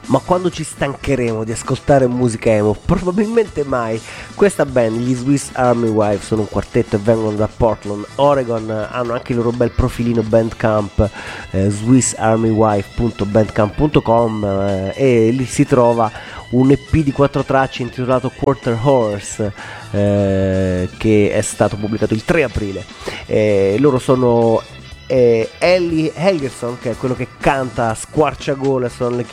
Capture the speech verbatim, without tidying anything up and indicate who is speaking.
Speaker 1: Ma quando ci stancheremo di ascoltare musica emo? Probabilmente mai. Questa band, gli Swiss Army Wife, sono un quartetto e vengono da Portland, Oregon. Hanno anche il loro bel profilino Bandcamp, eh, swiss army wife punto bandcamp punto com, eh, e lì si trova un E P di quattro tracce intitolato Quarter Horse, eh, che è stato pubblicato il tre aprile. Eh, loro sono eh, Ellie Helgerson, che è quello che canta a squarciagola, sono le